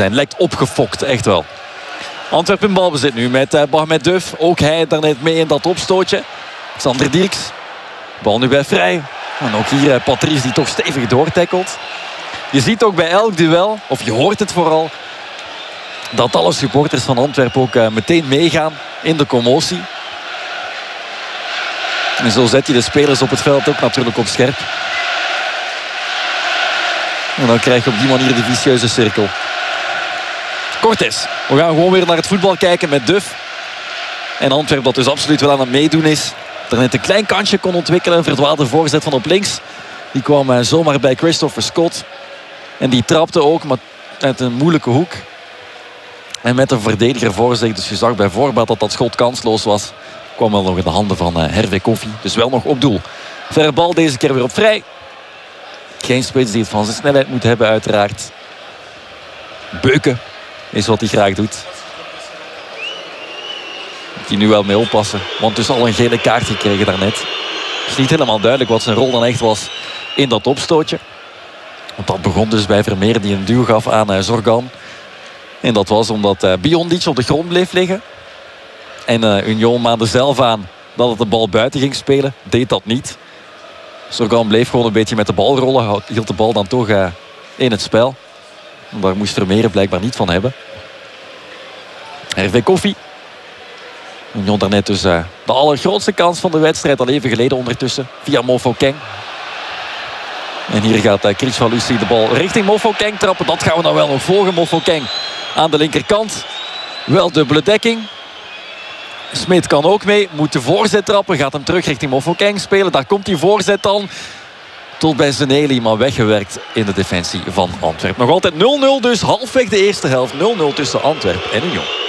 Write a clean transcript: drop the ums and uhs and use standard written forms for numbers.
zijn. Lijkt opgefokt, echt wel. Antwerpen in balbezit nu met Bahmet Duf. Ook hij daarnet mee in dat opstootje. Sander Dierks. Bal nu bij Vrij. En ook hier Patrice die toch stevig doortackelt. Je ziet ook bij elk duel, of je hoort het vooral, dat alle supporters van Antwerpen ook meteen meegaan in de commotie. En zo zet je de spelers op het veld ook natuurlijk op scherp. En dan krijg je op die manier de vicieuze cirkel. Cortés. We gaan gewoon weer naar het voetbal kijken met Duf. En Antwerpen dat dus absoluut wel aan het meedoen is. Er net een klein kansje kon ontwikkelen. Een verdwaalde voorzet van op links. Die kwam zomaar bij Christopher Scott. En die trapte ook maar uit een moeilijke hoek. En met een verdediger voor zich. Dus je zag bij voorbaat dat dat schot kansloos was. Kwam wel nog in de handen van Hervé Koffie. Dus wel nog op doel. Verre bal deze keer weer op Vrij. Geen spits die het van zijn snelheid moet hebben uiteraard. Beuken is wat hij graag doet. Moet hij nu wel mee oppassen. Want dus al een gele kaart gekregen daarnet. Het is niet helemaal duidelijk wat zijn rol dan echt was in dat opstootje. Want dat begon dus bij Vermeer die een duw gaf aan Zorgan. En dat was omdat Biondic op de grond bleef liggen. En Union maande zelf aan dat het de bal buiten ging spelen. Deed dat niet. Zorgan bleef gewoon een beetje met de bal rollen. Hield de bal dan toch in het spel. En daar moest Vermeer blijkbaar niet van hebben. Hervé Koffie. Union daarnet dus de allergrootste kans van de wedstrijd. Al even geleden ondertussen. Via Mofo Keng. En hier gaat Chris van Lucie de bal richting Mofo Keng trappen. Dat gaan we dan wel nog volgen. Mofo Keng aan de linkerkant. Wel dubbele dekking. Smit kan ook mee. Moet de voorzet trappen. Gaat hem terug richting Mofo Keng spelen. Daar komt die voorzet dan. Tot bij Zeneli. Maar weggewerkt in de defensie van Antwerpen. Nog altijd 0-0 dus. Halfweg de eerste helft. 0-0 tussen Antwerpen en Union.